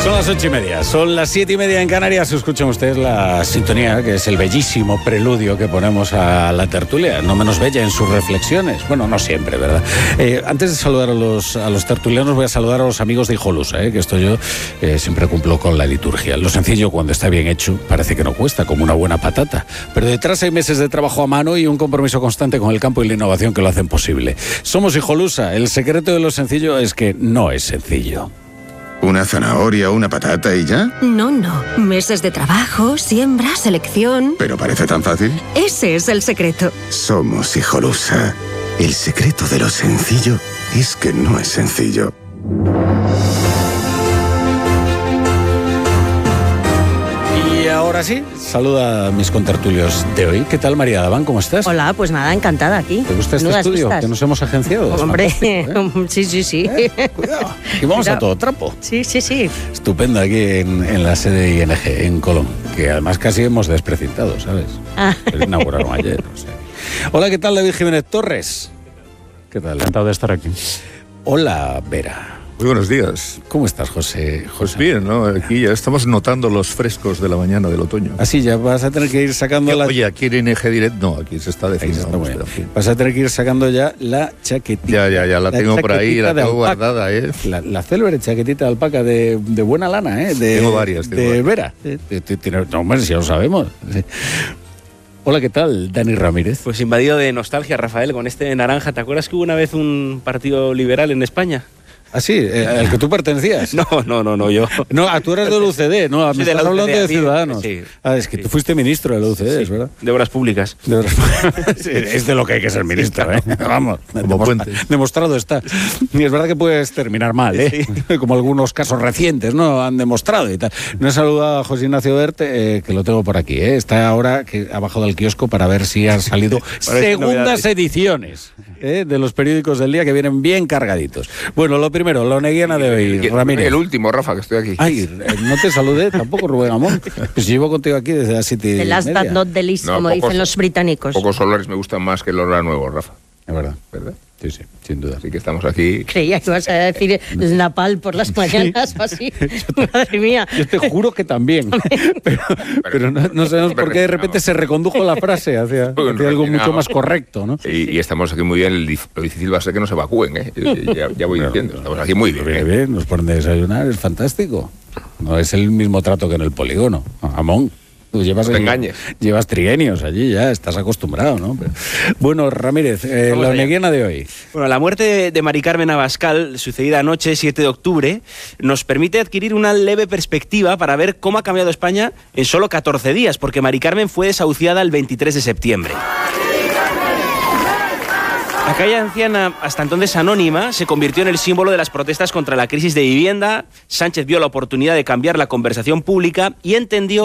Son las 8:30, son las 7:30 en Canarias. Escuchen ustedes la sintonía, que es el bellísimo preludio que ponemos a la tertulia, no menos bella en sus reflexiones. Bueno, no siempre, ¿verdad? Antes de saludar a los tertulianos, voy a saludar a los amigos de Hijolusa, que esto yo siempre cumplo con la liturgia. Lo sencillo, cuando está bien hecho, parece que no cuesta, como una buena patata. Pero detrás hay meses de trabajo a mano y un compromiso constante con el campo y la innovación que lo hacen posible. Somos Hijolusa. El secreto de lo sencillo es que no es sencillo. ¿Una zanahoria, una patata y ya? No. Meses de trabajo, siembra, selección... ¿Pero parece tan fácil? Ese es el secreto. Somos Hijolusa. El secreto de lo sencillo es que no es sencillo. Y ahora sí, saluda a mis contertulios de hoy. ¿Qué tal, María Daván? ¿Cómo estás? Hola, pues nada, encantada aquí. ¿Te gusta este estudio que nos hemos agenciado? Hombre, sí. Cuidado. Y vamos a todo trapo. Sí. Estupendo aquí en la sede ING, en Colón, que además casi hemos desprecintado, ¿sabes? Lo inauguraron ayer. O sea. Hola, ¿qué tal, David Jiménez Torres? ¿Qué tal? Encantado de estar aquí. Hola, Vera. Muy buenos días. ¿Cómo estás, José? Pues bien, ¿no? Aquí ya estamos notando los frescos de la mañana del otoño. Así ya vas a tener que ir sacando la... Oye, aquí en ING Direct no, aquí se está definiendo. Vas a tener que ir sacando ya la chaquetita. Ya la tengo por ahí, la tengo guardada, ¿eh? La célebre chaquetita de alpaca de buena lana, ¿eh? Tengo varias. De Vera. No, hombre, si ya lo sabemos. Sí. Hola, ¿qué tal, Dani Ramírez? Pues invadido de nostalgia, Rafael, con este naranja. ¿Te acuerdas que hubo una vez un partido liberal en España? ¿Ah, sí? ¿Al que tú pertenecías? No, yo. No, tú eras del UCD, ¿no? Me estás hablando de Ciudadanos. Sí. Es que tú fuiste ministro de la UCD, ¿es verdad? De Obras Públicas. Sí, es de lo que hay que ser ministro, ¿eh? Vamos, demostrado está. Y es verdad que puedes terminar mal, ¿eh? Sí. Como algunos casos recientes, ¿no? Han demostrado y tal. No he saludado a José Ignacio Berte, que lo tengo por aquí, ¿eh? Está ahora que ha bajado del kiosco para ver si han salido segundas ediciones de los periódicos del día, que vienen bien cargaditos. Bueno, lo primero, la oneguiana de hoy, Ramírez. El último, Rafa, que estoy aquí. Ay, no te saludé tampoco, Rubén Amón. Pues llevo contigo aquí desde las 7:30. The last but not the least, como dicen los británicos. Pocos olores me gustan más que el olor a nuevo, Rafa. Es verdad. ¿Verdad? Sí, sin duda. Así que estamos aquí. Creía que ibas a decir el napal por las mañanas o así. Madre mía. Yo te juro que también. pero no sabemos por qué de repente se recondujo la frase hacia algo mucho más correcto, ¿no? Y estamos aquí muy bien. Lo difícil va a ser que nos evacúen, ¿eh? Ya voy diciendo. Estamos aquí muy bien. Bien, nos ponen de desayunar, es fantástico. No es el mismo trato que en el polígono. Amón. Tú llevas, no te engañes. Llevas trienios allí, ya estás acostumbrado, ¿no? Bueno, Ramírez, la oneguiana de hoy. Bueno, la muerte de Mari Carmen Abascal, sucedida anoche, 7 de octubre, nos permite adquirir una leve perspectiva para ver cómo ha cambiado España en solo 14 días, porque Mari Carmen fue desahuciada el 23 de septiembre. Aquella anciana, hasta entonces anónima, se convirtió en el símbolo de las protestas contra la crisis de vivienda. Sánchez vio la oportunidad de cambiar la conversación pública y entendió